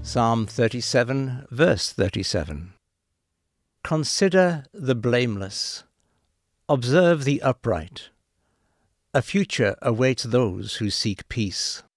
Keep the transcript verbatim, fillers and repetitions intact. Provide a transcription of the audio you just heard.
Psalm thirty-seven, verse thirty-seven. Consider the blameless. Observe the upright. A future awaits those who seek peace.